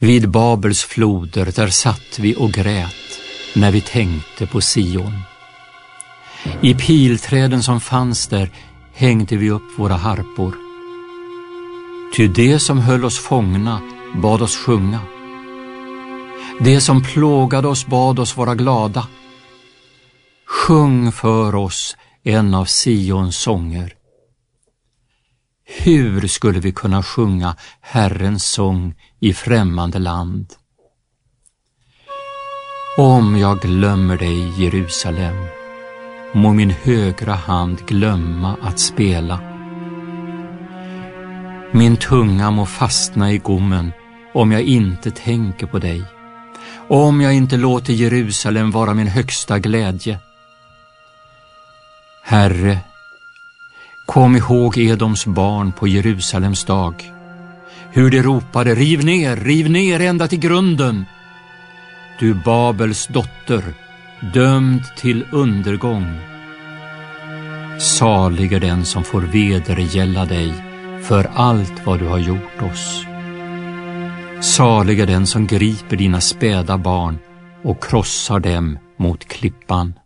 Vid Babels floder där satt vi och grät när vi tänkte på Sion. I pilträden som fanns där hängde vi upp våra harpor. Ty det som höll oss fångna bad oss sjunga. Det som plågade oss bad oss vara glada. Sjung för oss en av Sions sånger. Hur skulle vi kunna sjunga Herrens sång i främmande land? Om jag glömmer dig, Jerusalem, må min högra hand glömma att spela. Min tunga må fastna i gommen om jag inte tänker på dig, om jag inte låter Jerusalem vara min högsta glädje. Herre, kom ihåg Edoms barn på Jerusalems dag, hur de ropade: riv ner ända till grunden. Du Babels dotter, dömd till undergång. Salig är den som får vedergälla dig för allt vad du har gjort oss. Salig är den som griper dina späda barn och krossar dem mot klippan.